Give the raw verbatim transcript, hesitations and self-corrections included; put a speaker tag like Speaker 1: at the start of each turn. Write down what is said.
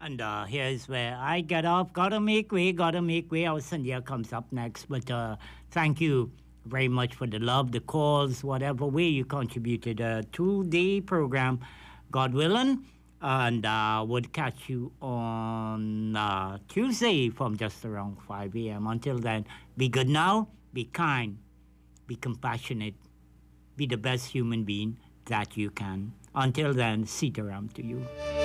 Speaker 1: And uh, here's where I get off. Gotta make way, gotta make way. Our Sandhya comes up next. But uh, thank you very much for the love, the calls, whatever way you contributed uh, to the program. God willing. And uh, would catch you on uh, Tuesday from just around five a m. Until then, be good now, be kind, be compassionate, be the best human being that you can. Until then, Sitaram to you.